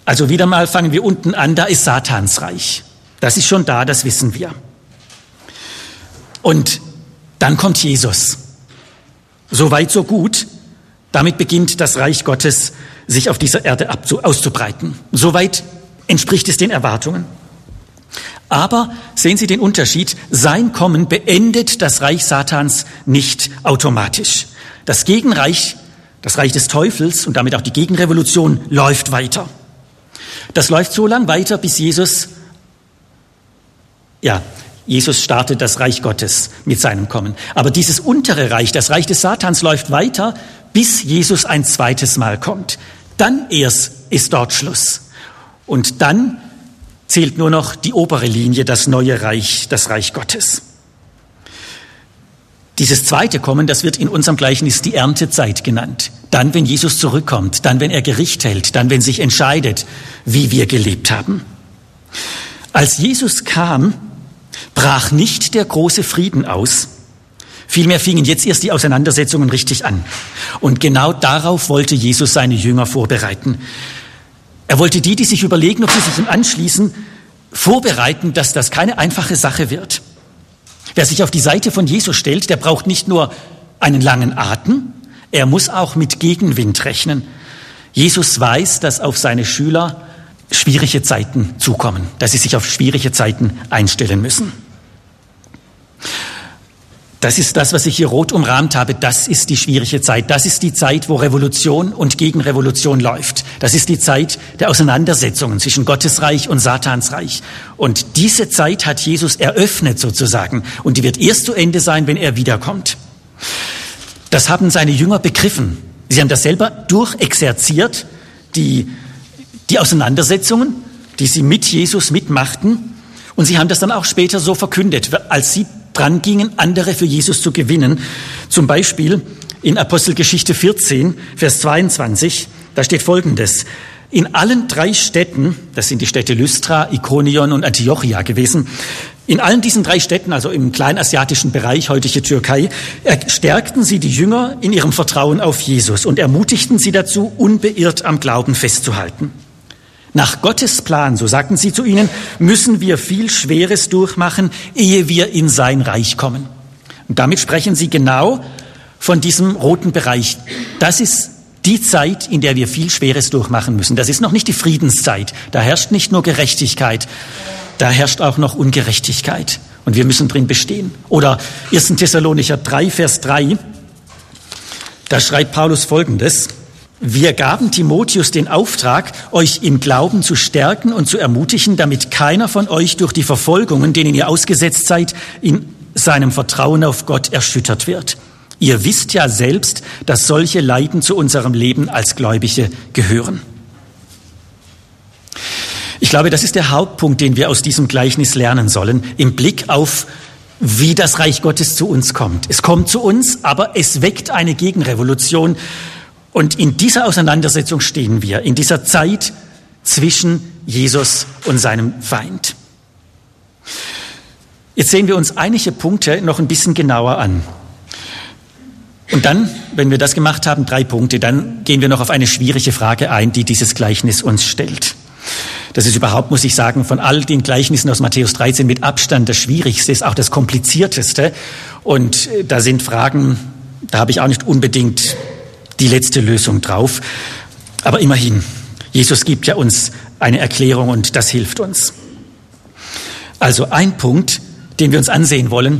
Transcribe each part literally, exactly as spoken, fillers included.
Also wieder mal fangen wir unten an, da ist Satans Reich. Das ist schon da, das wissen wir. Und dann kommt Jesus. So weit, so gut. Damit beginnt das Reich Gottes, sich auf dieser Erde auszubreiten. Soweit entspricht es den Erwartungen. Aber sehen Sie den Unterschied, sein Kommen beendet das Reich Satans nicht automatisch. Das Gegenreich, das Reich des Teufels und damit auch die Gegenrevolution läuft weiter. Das läuft so lang weiter, bis Jesus, ja, Jesus startet das Reich Gottes mit seinem Kommen. Aber dieses untere Reich, das Reich des Satans, läuft weiter, bis Jesus ein zweites Mal kommt. Dann erst ist dort Schluss. Und dann zählt nur noch die obere Linie, das neue Reich, das Reich Gottes. Dieses zweite Kommen, das wird in unserem Gleichnis die Erntezeit genannt. Dann, wenn Jesus zurückkommt, dann, wenn er Gericht hält, dann, wenn sich entscheidet, wie wir gelebt haben. Als Jesus kam, brach nicht der große Frieden aus. Vielmehr fingen jetzt erst die Auseinandersetzungen richtig an. Und genau darauf wollte Jesus seine Jünger vorbereiten. Er wollte die, die sich überlegen, ob sie sich ihm anschließen, vorbereiten, dass das keine einfache Sache wird. Wer sich auf die Seite von Jesus stellt, der braucht nicht nur einen langen Atem, er muss auch mit Gegenwind rechnen. Jesus weiß, dass auf seine Schüler schwierige Zeiten zukommen, dass sie sich auf schwierige Zeiten einstellen müssen. Das ist das, was ich hier rot umrahmt habe. Das ist die schwierige Zeit. Das ist die Zeit, wo Revolution und Gegenrevolution läuft. Das ist die Zeit der Auseinandersetzungen zwischen Gottes Reich und Satans Reich. Und diese Zeit hat Jesus eröffnet sozusagen. Und die wird erst zu Ende sein, wenn er wiederkommt. Das haben seine Jünger begriffen. Sie haben das selber durchexerziert, die, die Auseinandersetzungen, die sie mit Jesus mitmachten. Und sie haben das dann auch später so verkündet, als sie dran gingen, andere für Jesus zu gewinnen. Zum Beispiel in Apostelgeschichte vierzehn, Vers zweiundzwanzig, da steht Folgendes. In allen drei Städten, das sind die Städte Lystra, Ikonion und Antiochia gewesen, in allen diesen drei Städten, also im kleinasiatischen Bereich, heutige Türkei, stärkten sie die Jünger in ihrem Vertrauen auf Jesus und ermutigten sie dazu, unbeirrt am Glauben festzuhalten. Nach Gottes Plan, so sagten sie zu ihnen, müssen wir viel Schweres durchmachen, ehe wir in sein Reich kommen. Und damit sprechen sie genau von diesem roten Bereich. Das ist die Zeit, in der wir viel Schweres durchmachen müssen. Das ist noch nicht die Friedenszeit. Da herrscht nicht nur Gerechtigkeit, da herrscht auch noch Ungerechtigkeit. Und wir müssen drin bestehen. Oder erster Thessalonicher drei, Vers drei, da schreibt Paulus Folgendes. Wir gaben Timotheus den Auftrag, euch im Glauben zu stärken und zu ermutigen, damit keiner von euch durch die Verfolgungen, denen ihr ausgesetzt seid, in seinem Vertrauen auf Gott erschüttert wird. Ihr wisst ja selbst, dass solche Leiden zu unserem Leben als Gläubige gehören. Ich glaube, das ist der Hauptpunkt, den wir aus diesem Gleichnis lernen sollen, im Blick auf, wie das Reich Gottes zu uns kommt. Es kommt zu uns, aber es weckt eine Gegenrevolution. Und in dieser Auseinandersetzung stehen wir, in dieser Zeit zwischen Jesus und seinem Feind. Jetzt sehen wir uns einige Punkte noch ein bisschen genauer an. Und dann, wenn wir das gemacht haben, drei Punkte, dann gehen wir noch auf eine schwierige Frage ein, die dieses Gleichnis uns stellt. Das ist überhaupt, muss ich sagen, von all den Gleichnissen aus Matthäus dreizehn mit Abstand das Schwierigste, ist auch das Komplizierteste. Und da sind Fragen, da habe ich auch nicht unbedingt die letzte Lösung drauf. Aber immerhin, Jesus gibt ja uns eine Erklärung und das hilft uns. Also ein Punkt, den wir uns ansehen wollen.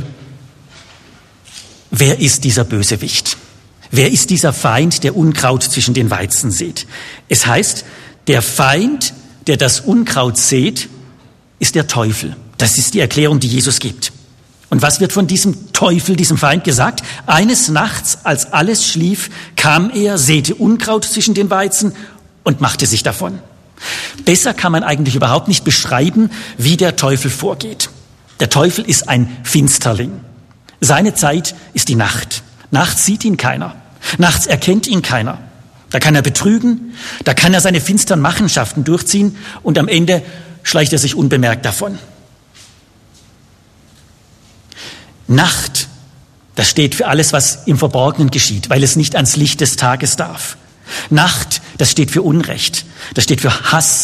Wer ist dieser Bösewicht? Wer ist dieser Feind, der Unkraut zwischen den Weizen sät? Es heißt, der Feind, der das Unkraut sät, ist der Teufel. Das ist die Erklärung, die Jesus gibt. Und was wird von diesem Teufel, diesem Feind gesagt? Eines Nachts, als alles schlief, kam er, säte Unkraut zwischen den Weizen und machte sich davon. Besser kann man eigentlich überhaupt nicht beschreiben, wie der Teufel vorgeht. Der Teufel ist ein Finsterling. Seine Zeit ist die Nacht. Nachts sieht ihn keiner. Nachts erkennt ihn keiner. Da kann er betrügen, da kann er seine finsteren Machenschaften durchziehen und am Ende schleicht er sich unbemerkt davon. Nacht, das steht für alles, was im Verborgenen geschieht, weil es nicht ans Licht des Tages darf. Nacht, das steht für Unrecht, das steht für Hass,